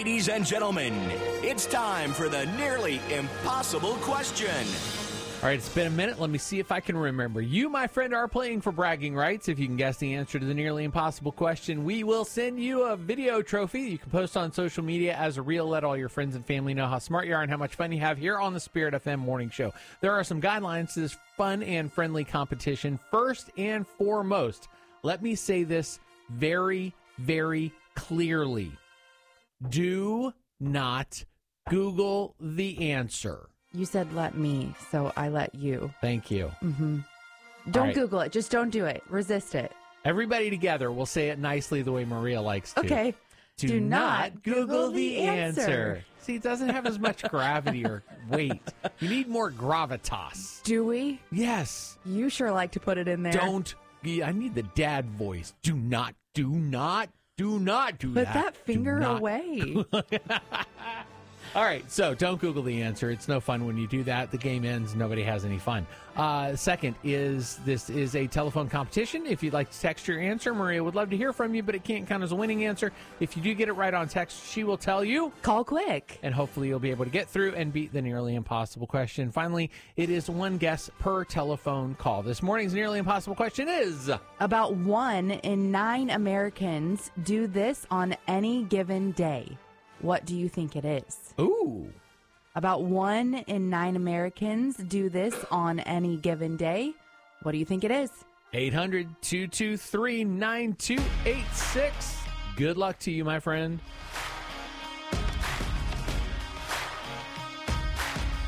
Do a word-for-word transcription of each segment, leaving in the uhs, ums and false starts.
Ladies and gentlemen, it's time for the nearly impossible question. All right, it's been a minute. Let me see if I can remember. You, my friend, are playing for bragging rights. If you can guess the answer to the nearly impossible question, we will send you a video trophy you can post on social media as a reel. Let all your friends and family know how smart you are and how much fun you have here on the Spirit F M Morning Show. There are some guidelines to this fun and friendly competition. First and foremost, let me say this very, very clearly. Do not Google the answer. You said let me, so I let you. Thank you. Mm-hmm. Don't right. Google it. Just don't do it. Resist it. Everybody together will say it nicely the way Maria likes to. Okay. Do, do not, not Google, Google the the answer. answer. See, it doesn't have as much gravity or weight. You need more gravitas. Do we? Yes. You sure like to put it in there. Don't. I need the dad voice. Do not, do not, do not do Put that. that finger Do not. away. All right, so don't Google the answer. It's no fun when you do that. The game ends. Nobody has any fun. Uh, second is this is a telephone competition. If you'd like to text your answer, Maria would love to hear from you, but it can't count as a winning answer. If you do get it right on text, she will tell you. Call quick. And hopefully you'll be able to get through and beat the nearly impossible question. Finally, it is one guess per telephone call. This morning's nearly impossible question is... About one in nine Americans do this on any given day. What do you think it is? Ooh. About one in nine Americans do this on any given day. What do you think it is? eight hundred, two two three, nine two eight six. Good luck to you, my friend.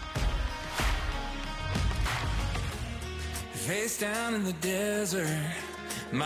Face down in the desert,